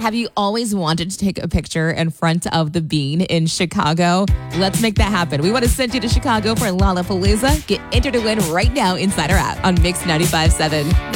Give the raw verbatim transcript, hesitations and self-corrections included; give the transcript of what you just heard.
Have you always wanted to take a picture in front of the Bean in Chicago? Let's make that happen. We want to send you to Chicago for Lollapalooza. Get entered to win right now inside our app on Mix ninety-five point seven.